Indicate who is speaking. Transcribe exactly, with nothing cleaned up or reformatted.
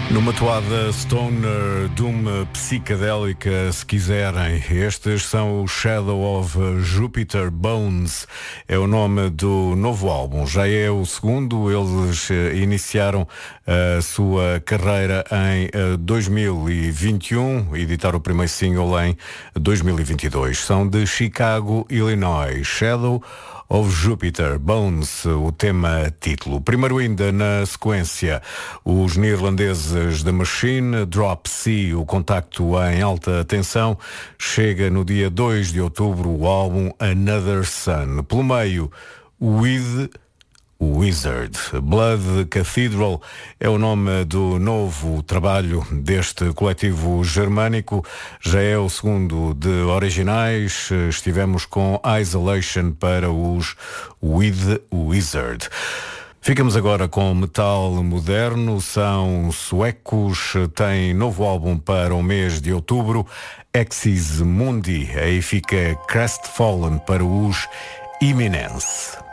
Speaker 1: Numa toada stoner, doom psicadélica, se quiserem. Estes são o Shadow of Jupiter Bones. É o nome do novo álbum. Já é o segundo. Eles iniciaram a sua carreira em dois mil e vinte e um, editaram o primeiro single em dois mil e vinte e dois. São de Chicago, Illinois. Shadow of Jupiter Bones, o tema título. Primeiro ainda na sequência, os neerlandeses The Machine, Drop C, o contacto em alta tensão, chega no dia dois de outubro o álbum Another Sun. Pelo meio, With Wizard. Blood Cathedral é o nome do novo trabalho deste coletivo germânico. Já é o segundo de originais. Estivemos com Isolation para os With Wizard. Ficamos agora com metal moderno. São suecos. Tem novo álbum para o mês de outubro. Axis Mundi. Aí fica Crestfallen para os Imminence.